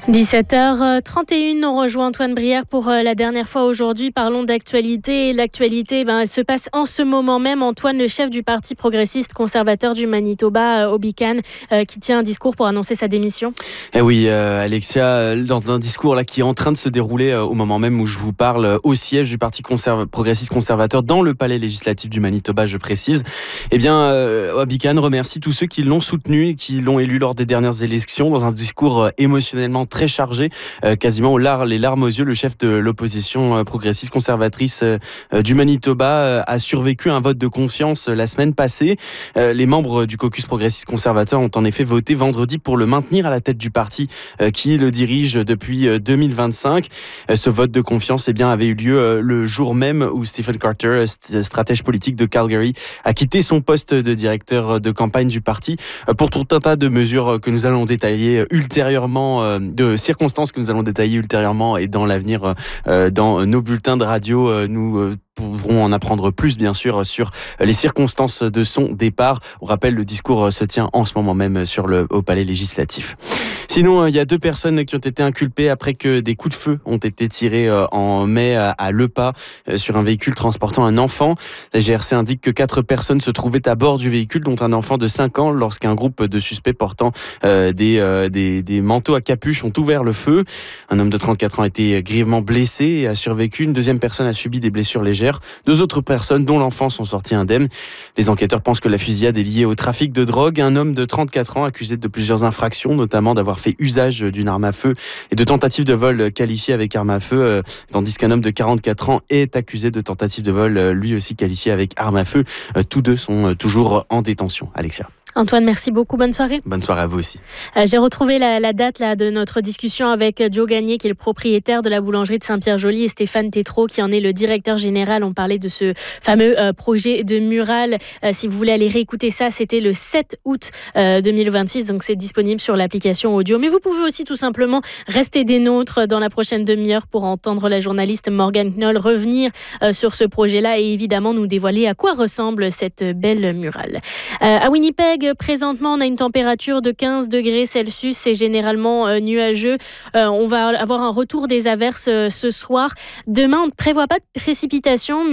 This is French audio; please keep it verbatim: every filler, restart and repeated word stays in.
dix-sept heures trente et une, on rejoint Antoine Brière pour la dernière fois aujourd'hui. Parlons d'actualité. L'actualité ben, elle se passe en ce moment même. Antoine, le chef du parti progressiste conservateur du Manitoba, Obican, euh, qui tient un discours pour annoncer sa démission. Eh oui, euh, Alexia, dans un discours là qui est en train de se dérouler euh, au moment même où je vous parle, euh, au siège du parti conserv- progressiste conservateur dans le palais législatif du Manitoba, je précise. Eh bien, euh, Obican remercie tous ceux qui l'ont soutenu, qui l'ont élu lors des dernières élections, dans un discours euh, émotionnellement très chargé, euh, quasiment aux lar- les larmes aux yeux. Le chef de l'opposition euh, progressiste conservatrice euh, euh, du Manitoba euh, a survécu à un vote de confiance euh, la semaine passée. Euh, les membres du caucus progressiste conservateur ont en effet voté vendredi pour le maintenir à la tête du parti euh, qui le dirige depuis euh, deux mille vingt-cinq. Euh, ce vote de confiance eh bien, avait eu lieu euh, le jour même où Stephen Carter, euh, stratège politique de Calgary, a quitté son poste de directeur de campagne du parti euh, pour tout un tas de mesures que nous allons détailler ultérieurement, euh, de circonstances que nous allons détailler ultérieurement et dans l'avenir euh, dans nos bulletins de radio. Euh, nous euh, pourrons en apprendre plus, bien sûr, sur les circonstances de son départ. On rappelle, le discours se tient en ce moment même sur le, au palais législatif. Sinon, il y a deux personnes qui ont été inculpées après que des coups de feu ont été tirés en mai à Le Pas sur un véhicule transportant un enfant. La G R C indique que quatre personnes se trouvaient à bord du véhicule, dont un enfant de cinq ans, lorsqu'un groupe de suspects portant euh, des, euh, des, des manteaux à capuche ont ouvert le feu. Un homme de trente-quatre ans a été grièvement blessé et a survécu. Une deuxième personne a subi des blessures légères. Deux autres personnes, dont l'enfant, sont sorties indemnes. Les enquêteurs pensent que la fusillade est liée au trafic de drogue. Un homme de trente-quatre ans accusé de plusieurs infractions, notamment d'avoir fait usage d'une arme à feu et de tentative de vol qualifiée avec arme à feu, euh, tandis qu'un homme de quarante-quatre ans est accusé de tentative de vol, euh, lui aussi qualifié avec arme à feu. Euh, tous deux sont euh, toujours en détention. Alexia. Antoine, merci beaucoup. Bonne soirée. Bonne soirée à vous aussi. Euh, j'ai retrouvé la, la date là, de notre discussion avec Joe Gagné, qui est le propriétaire de la boulangerie de Saint-Pierre-Joly, et Stéphane Tétrault, qui en est le directeur général. On parlait de ce fameux euh, projet de mural. Euh, si vous voulez aller réécouter ça, c'était le sept août euh, deux mille vingt-six, donc c'est disponible sur l'application audio. Mais vous pouvez aussi tout simplement rester des nôtres dans la prochaine demi-heure pour entendre la journaliste Morgane Knoll revenir euh, sur ce projet-là et évidemment nous dévoiler à quoi ressemble cette belle murale. Euh, à Winnipeg, présentement, on a une température de quinze degrés Celsius. C'est généralement euh, nuageux. Euh, on va avoir un retour des averses euh, ce soir. Demain, on ne prévoit pas de précipitations, mais